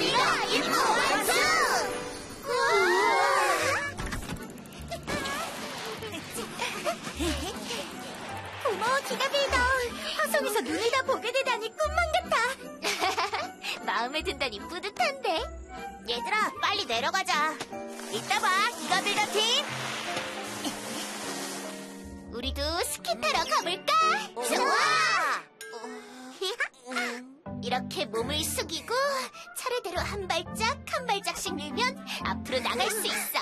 달려, 임무 완수! 고마워, 기가빌더. 화성에서 눈을 다 보게 되다니 꿈만 같아. 마음에 든다니 뿌듯한데. 얘들아, 빨리 내려가자. 이따 봐, 기가빌더 팀. 우리도 스키 타러 가볼까? 좋아! 이렇게 몸을 숙이고 차례대로 한 발짝 한 발짝씩 밀면 앞으로 나갈 수 있어.